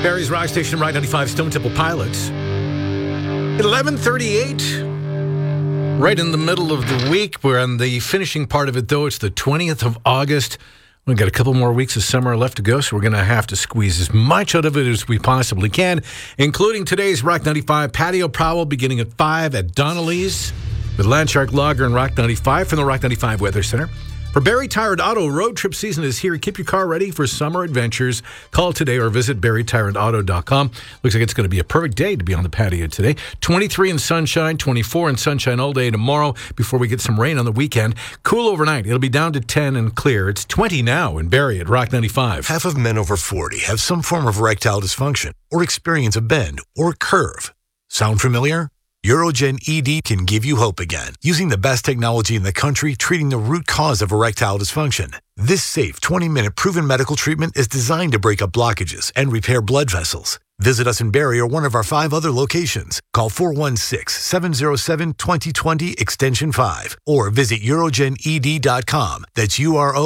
Barrie's Rock Station, Rock 95, Stone Temple Pilots. 11:38. Right in the middle of the week. We're on the finishing part of it, though. It's the 20th of August. We've got a couple more weeks of summer left to go, so we're going to have to squeeze as much out of it as we possibly can, including today's Rock 95 patio prowl beginning at 5 at Donnelly's with Landshark Lager and Rock 95 from the Rock 95 Weather Center. For Barrie Tire and Auto, road trip season is here. Keep your car ready for summer adventures. Call today or visit barrietireandauto.com. Looks like it's going to be a perfect day to be on the patio today. 23 in sunshine, 24 in sunshine all day tomorrow before we get some rain on the weekend. Cool overnight. It'll be down to 10 and clear. It's 20 now in Barrie at Rock 95. Half of men over 40 have some form of erectile dysfunction or experience a bend or curve. Sound familiar? Urogen ED can give you hope again, using the best technology in the country treating the root cause of erectile dysfunction. This safe 20-minute proven medical treatment is designed to break up blockages and repair blood vessels. Visit us in Barrie or one of our 5 other locations. Call 416-707-2020 extension 5 or visit urogened.com. That's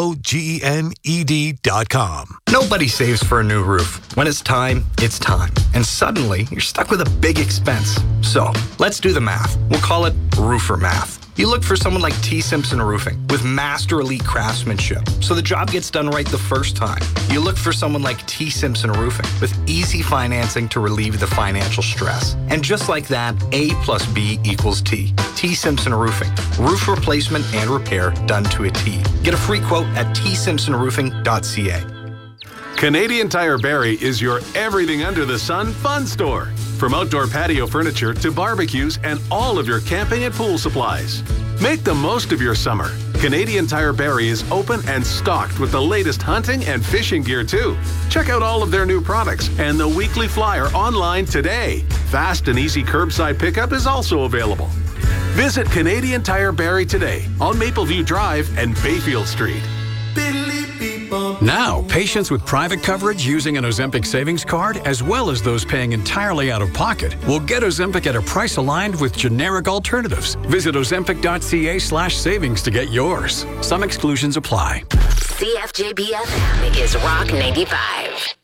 urogened.com. Nobody saves for a new roof. When it's time, it's time. And suddenly, you're stuck with a big expense. So, let's do the math. We'll call it roofer math. You look for someone like T. Simpson Roofing with master elite craftsmanship, so the job gets done right the first time. You look for someone like T. Simpson Roofing with easy financing to relieve the financial stress. And just like that, A plus B equals T. T. Simpson Roofing. Roof replacement and repair done to a T. Get a free quote at tsimpsonroofing.ca. Canadian Tire Barrie is your everything under the sun fun store. From outdoor patio furniture to barbecues and all of your camping and pool supplies. Make the most of your summer. Canadian Tire Barrie is open and stocked with the latest hunting and fishing gear too. Check out all of their new products and the weekly flyer online today. Fast and easy curbside pickup is also available. Visit Canadian Tire Barrie today on Mapleview Drive and Bayfield Street. Now, patients with private coverage using an Ozempic savings card, as well as those paying entirely out of pocket, will get Ozempic at a price aligned with generic alternatives. Visit ozempic.ca/savings to get yours. Some exclusions apply. CFJB FM is Rock 95.